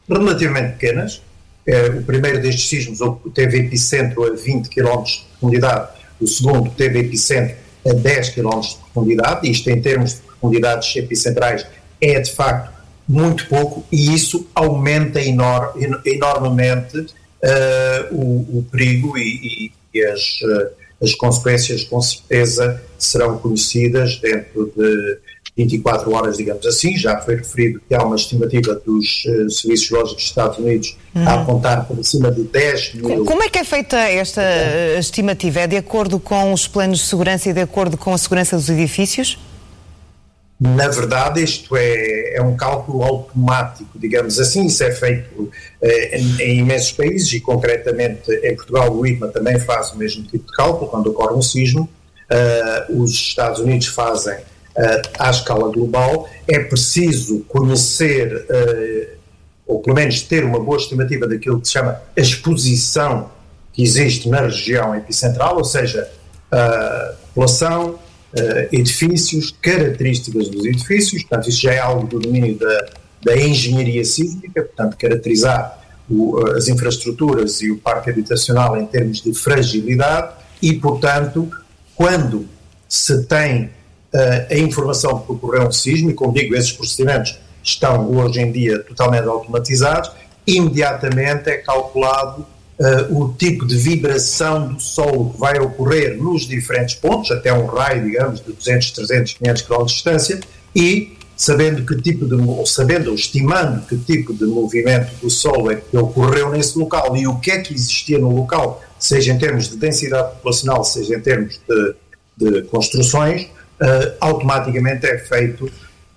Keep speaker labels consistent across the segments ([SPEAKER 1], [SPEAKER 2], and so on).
[SPEAKER 1] relativamente pequenas. O primeiro destes sismos teve epicentro a 20 km de profundidade, o segundo teve epicentro a 10 km de profundidade. Isto, em termos de profundidades epicentrais, é de facto muito pouco, e isso aumenta enormemente o perigo, e as consequências, com certeza, serão conhecidas dentro de 24 horas, digamos assim. Já foi referido que há uma estimativa dos Serviços Geológicos dos Estados Unidos a apontar por cima de 10 mil...
[SPEAKER 2] Como é que é feita esta estimativa? É de acordo com os planos de segurança e de acordo com a segurança dos edifícios?
[SPEAKER 1] Na verdade, isto é um cálculo automático, digamos assim. Isso é feito em imensos países, e concretamente em Portugal o IPMA também faz o mesmo tipo de cálculo quando ocorre um sismo. Os Estados Unidos fazem à escala global. É preciso conhecer, ou pelo menos ter uma boa estimativa daquilo que se chama a exposição que existe na região epicentral, ou seja, população, edifícios, características dos edifícios. Portanto, isso já é algo do domínio da engenharia sísmica, portanto, caracterizar as infraestruturas e o parque habitacional em termos de fragilidade, e, portanto, quando se tem a informação de que ocorreu um sismo, e como digo, esses procedimentos estão hoje em dia totalmente automatizados, imediatamente é calculado o tipo de vibração do solo que vai ocorrer nos diferentes pontos, até um raio, digamos, de 200, 300, 500 km de distância, e sabendo ou estimando que tipo de movimento do solo é que ocorreu nesse local e o que é que existia no local, seja em termos de densidade populacional, seja em termos de construções, automaticamente é feito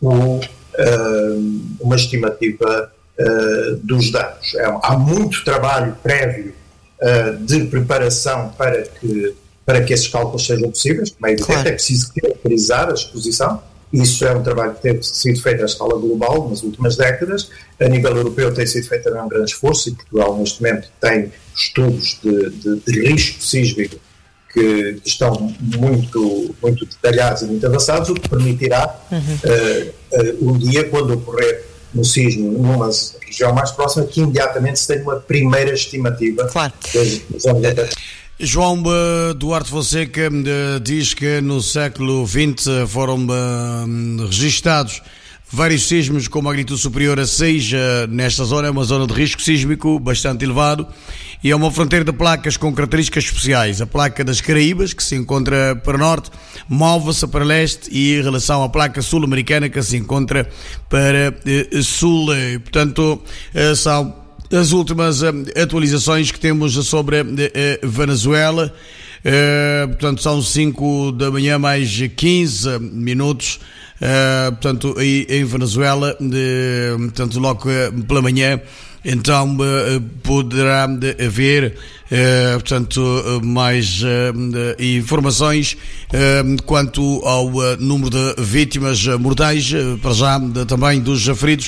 [SPEAKER 1] uma estimativa dos danos. Há muito trabalho prévio de preparação para que esses cálculos sejam possíveis. Como é evidente, claro, é preciso caracterizar a exposição. Isso é um trabalho que tem sido feito à escala global nas últimas décadas. A nível europeu tem sido feito também um grande esforço, e Portugal neste momento tem estudos de risco sísmico que estão muito, muito detalhados e muito avançados, o que permitirá um dia, quando ocorrer um sismo numa região mais próxima, que imediatamente se tenha uma primeira estimativa.
[SPEAKER 2] Claro.
[SPEAKER 3] João Duarte Fonseca diz que no século XX foram registados vários sismos com magnitude superior a 6 nesta zona. É uma zona de risco sísmico bastante elevado e é uma fronteira de placas com características especiais. A placa das Caraíbas, que se encontra para norte, move-se para leste, e em relação à placa sul-americana, que se encontra para sul. Portanto, são as últimas atualizações que temos sobre Venezuela. Portanto, são 5 da manhã mais 15 minutos. Portanto, em Venezuela, portanto, logo pela manhã, então poderá haver, portanto, mais informações quanto ao número de vítimas mortais, para já também dos feridos.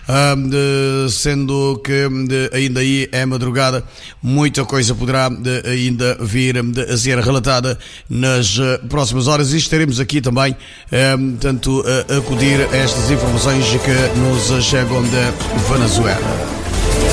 [SPEAKER 3] Sendo que ainda aí é madrugada, muita coisa poderá ainda vir a ser relatada nas próximas horas, e estaremos aqui também tanto a acudir a estas informações que nos chegam da Venezuela.